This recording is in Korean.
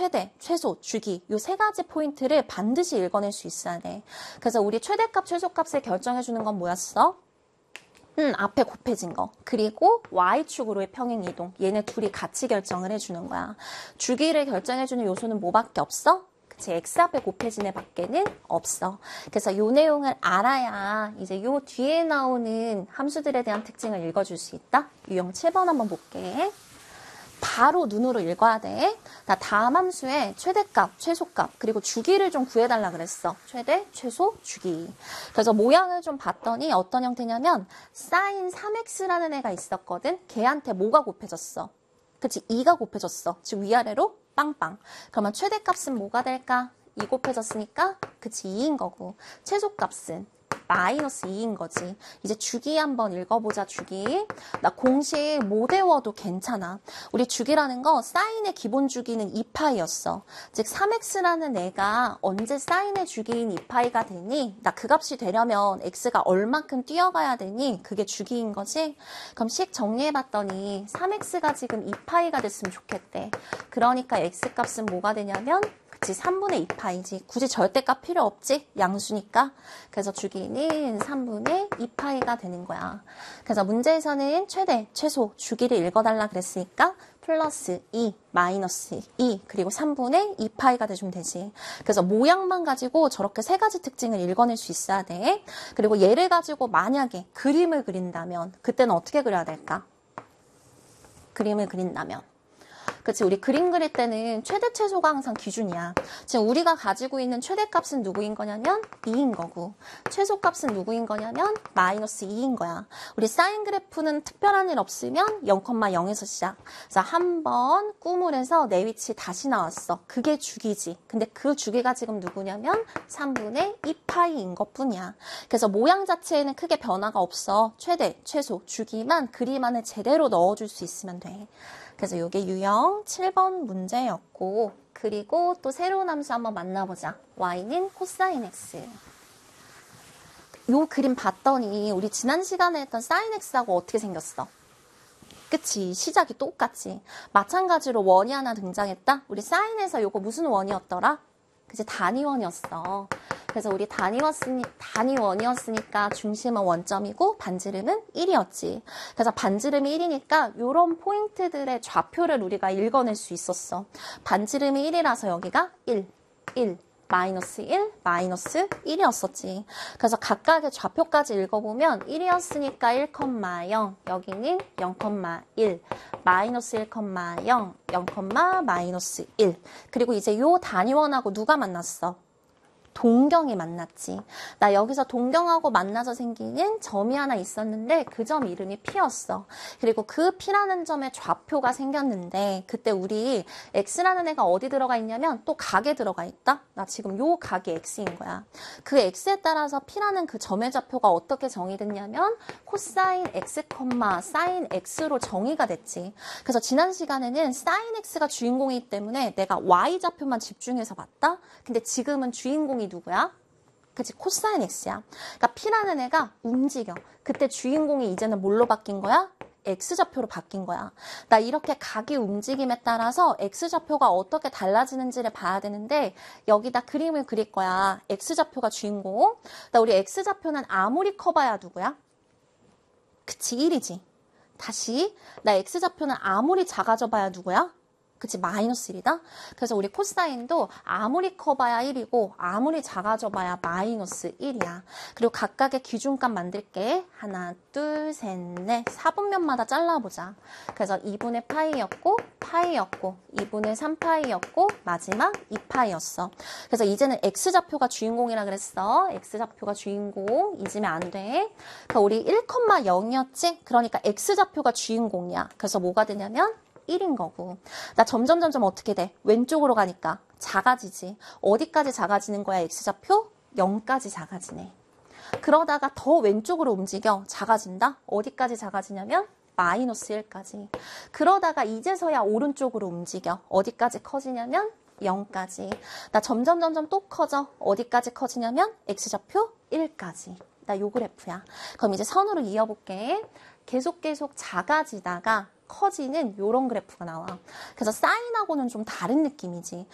최대, 최소, 주기 요 세 가지 포인트를 반드시 읽어낼 수 있어야 돼. 그래서 우리 최대값, 최소값을 결정해주는 건 뭐였어? 앞에 곱해진 거. 그리고 Y축으로의 평행 이동. 얘네 둘이 같이 결정을 해주는 거야. 주기를 결정해주는 요소는 뭐밖에 없어? 그치, X 앞에 곱해진 애 밖에는 없어. 그래서 요 내용을 알아야 이제 요 뒤에 나오는 함수들에 대한 특징을 읽어줄 수 있다. 유형 7번 한번 볼게. 바로 눈으로 읽어야 돼. 나 다음 함수에 최대값, 최소값, 그리고 주기를 좀 구해달라 그랬어. 최대, 최소, 주기. 그래서 모양을 좀 봤더니 어떤 형태냐면 sin 3x라는 애가 있었거든. 걔한테 뭐가 곱해졌어? 그치, 2가 곱해졌어. 즉 위아래로 빵빵. 그러면 최대값은 뭐가 될까? 2 곱해졌으니까 그치, 2인 거고. 최소값은 마이너스 2인 거지. 이제 주기 한번 읽어보자, 주기. 나 공식 못 외워도 괜찮아. 우리 주기라는 거 사인의 기본 주기는 2파이였어. 즉 3x라는 애가 언제 사인의 주기인 2파이가 되니? 나 그 값이 되려면 x가 얼만큼 뛰어가야 되니? 그게 주기인 거지? 그럼 식 정리해봤더니 3x가 지금 2파이가 됐으면 좋겠대. 그러니까 x값은 뭐가 되냐면 그치, 3분의 2파이지. 굳이 절대값 필요 없지? 양수니까. 그래서 주기는 3분의 2파이가 되는 거야. 그래서 문제에서는 최대, 최소, 주기를 읽어달라 그랬으니까 플러스 2, 마이너스 2, 그리고 3분의 2파이가 돼주면 되지. 그래서 모양만 가지고 저렇게 세 가지 특징을 읽어낼 수 있어야 돼. 그리고 얘를 가지고 만약에 그림을 그린다면 그때는 어떻게 그려야 될까? 그림을 그린다면. 그치, 우리 그림 그릴 때는 최대, 최소가 항상 기준이야. 지금 우리가 가지고 있는 최대값은 누구인 거냐면 2인 거고, 최소값은 누구인 거냐면 마이너스 2인 거야. 우리 사인 그래프는 특별한 일 없으면 0,0에서 시작. 그래서 한번 꿈을 해서 내 위치 다시 나왔어. 그게 주기지. 근데 그 주기가 지금 누구냐면 3분의 2파이인 것 뿐이야. 그래서 모양 자체에는 크게 변화가 없어. 최대, 최소, 주기만 그림 안에 제대로 넣어줄 수 있으면 돼. 그래서 이게 유형 7번 문제였고, 그리고 또 새로운 함수 한번 만나보자. y는 코사인 x. 요 그림 봤더니 우리 지난 시간에 했던 사인 x하고 어떻게 생겼어? 그치, 시작이 똑같지. 마찬가지로 원이 하나 등장했다. 우리 사인에서 요거 무슨 원이었더라? 그치, 단위원이었어. 그래서 우리 단위원이었으니까 중심은 원점이고 반지름은 1이었지. 그래서 반지름이 1이니까 이런 포인트들의 좌표를 우리가 읽어낼 수 있었어. 반지름이 1이라서 여기가 1, 1, 마이너스 1, 마이너스 1이었었지. 그래서 각각의 좌표까지 읽어보면 1이었으니까 1,0, 여기는 0,1, 마이너스 1,0, 0, 마이너스 1. 그리고 이제 요 단위원하고 누가 만났어? 동경이 만났지. 나 여기서 동경하고 만나서 생기는 점이 하나 있었는데 그 점 이름이 P였어. 그리고 그 P라는 점에 좌표가 생겼는데 그때 우리 X라는 애가 어디 들어가 있냐면 또 각에 들어가 있다. 나 지금 요 각이 X인 거야. 그 X에 따라서 P라는 그 점의 좌표가 어떻게 정의됐냐면 코사인 X, 사인 X로 정의가 됐지. 그래서 지난 시간에는 사인 X가 주인공이기 때문에 내가 Y 좌표만 집중해서 봤다. 근데 지금은 주인공이 누구야? 그치, 코사인 x야. 그러니까 P라는 애가 움직여. 그때 주인공이 이제는 뭘로 바뀐 거야? X좌표로 바뀐 거야. 나 이렇게 각이 움직임에 따라서 X좌표가 어떻게 달라지는지를 봐야 되는데 여기다 그림을 그릴 거야. X좌표가 주인공. 나 우리 X좌표는 아무리 커봐야 누구야? 그치, 1이지. 다시, 나 X좌표는 아무리 작아져 봐야 누구야? 그치, 마이너스 1이다? 그래서 우리 코사인도 아무리 커봐야 1이고 아무리 작아져봐야 마이너스 1이야. 그리고 각각의 기준값 만들게. 하나, 둘, 셋, 넷. 4분면마다 잘라보자. 그래서 2분의 파이였고 2분의 3파이였고 마지막 2파이였어. 그래서 이제는 X좌표가 주인공이라 그랬어. X좌표가 주인공. 잊으면 안 돼. 그러니까 우리 1,0이었지? 그러니까 X좌표가 주인공이야. 그래서 뭐가 되냐면 1인 거고. 나 점점 어떻게 돼? 왼쪽으로 가니까 작아지지. 어디까지 작아지는 거야, X좌표? 0까지 작아지네. 그러다가 더 왼쪽으로 움직여. 작아진다? 어디까지 작아지냐면 마이너스 1까지. 그러다가 이제서야 오른쪽으로 움직여. 어디까지 커지냐면 0까지. 나 점점 또 커져. 어디까지 커지냐면 X좌표 1까지. 나 요 그래프야. 그럼 이제 선으로 이어볼게. 계속 작아지다가 커지는 요런 그래프가 나와. 그래서 사인하고는 좀 다른 느낌이지.